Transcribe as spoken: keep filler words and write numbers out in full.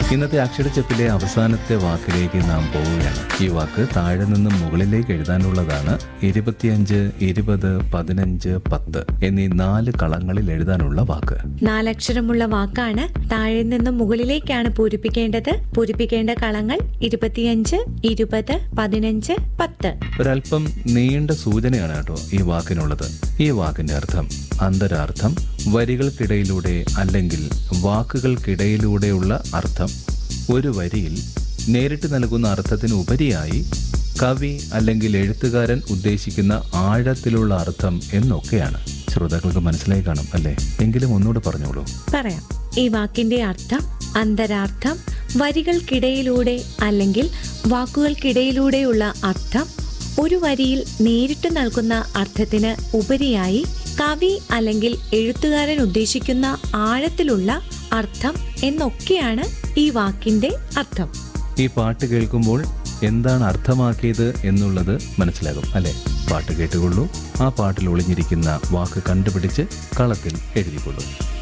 ഇന്നത്തെ അക്ഷരച്ചെപ്പിലെ അവസാനത്തെ വാക്കിലേക്ക് നാം പോവുകയാണ്. ഈ വാക്ക് താഴെ നിന്നും മുകളിലേക്ക് എഴുതാനുള്ളതാണ്. ഇരുപത്തിയഞ്ച്, ഇരുപത്, പതിനഞ്ച്, പത്ത് എന്നീ നാല് കളങ്ങളിൽ എഴുതാനുള്ള വാക്ക്. നാലക്ഷരമുള്ള വാക്കാണ്. താഴെ നിന്നും മുകളിലേക്കാണ് പൂരിപ്പിക്കേണ്ടത്. പൂരിപ്പിക്കേണ്ട കളങ്ങൾ ഇരുപത്തിയഞ്ച്, ഇരുപത്, പതിനഞ്ച്, പത്ത്. ഒരല്പം നീണ്ട സൂചനയാണ് കേട്ടോ ഈ വാക്കിനുള്ളത്. ഈ വാക്കിന്റെ അർത്ഥം അന്തരാർത്ഥം, വരികൾക്കിടയിലൂടെ അല്ലെങ്കിൽ വാക്കുകൾക്കിടയിലൂടെയുള്ള അർത്ഥം, ഒരു വരിയിൽ നേരിട്ട് നൽകുന്ന അർത്ഥത്തിന് ഉപരിയായി കവി അല്ലെങ്കിൽ എഴുത്തുകാരൻ ഉദ്ദേശിക്കുന്ന ആഴത്തിലുള്ള അർത്ഥം എന്നൊക്കെയാണ്. ശ്രോതാക്കൾക്ക് മനസ്സിലായി കാണും അല്ലേ? എങ്കിലും ഒന്നുകൂടെ പറഞ്ഞോളൂ. പറയാം. ഈ വാക്കിന്റെ അർത്ഥം അന്തരാർത്ഥം, വരികൾക്കിടയിലൂടെ അല്ലെങ്കിൽ വാക്കുകൾക്കിടയിലൂടെയുള്ള അർത്ഥം, ഒരു വരിയിൽ നേരിട്ട് നൽകുന്ന അർത്ഥത്തിന് ഉപരിയായി കവി അല്ലെങ്കിൽ എഴുത്തുകാരൻ ഉദ്ദേശിക്കുന്ന ആഴത്തിലുള്ള അർത്ഥം എന്നൊക്കെയാണ് ഈ വാക്കിന്റെ അർത്ഥം. ഈ പാട്ട് കേൾക്കുമ്പോൾ എന്താണ് അർത്ഥമാക്കിയത് എന്നുള്ളത് മനസ്സിലാകും അല്ലെ? പാട്ട് കേട്ടുകൊള്ളൂ. ആ പാട്ടിൽ ഒളിഞ്ഞിരിക്കുന്ന വാക്ക് കണ്ടുപിടിച്ച് കളത്തിൽ എഴുതിക്കൊള്ളൂ.